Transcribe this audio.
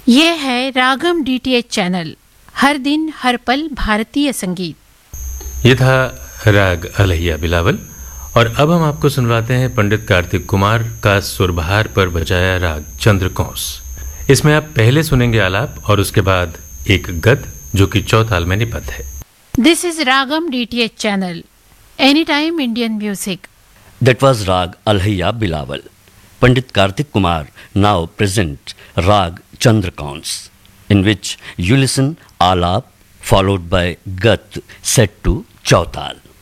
ये है रागम DTH channel, हर दिन हर पल भारतीय संगीत। ये था राग अलहिया बिलावल और अब हम आपको सुनवाते हैं पंडित कार्तिक कुमार का सुरबहार पर बजाया राग चंद्रकौंस। इसमें आप पहले सुनेंगे आलाप और उसके बाद एक गद जो कि चौताल में निबद्ध है। This is ragam DTH channel, any time Indian music. That was Rag Alhaiya Bilawal. Pandit Kartik Kumar now present Rag Chandrakauns, in which you listen Alap followed by Gat set to Chautal.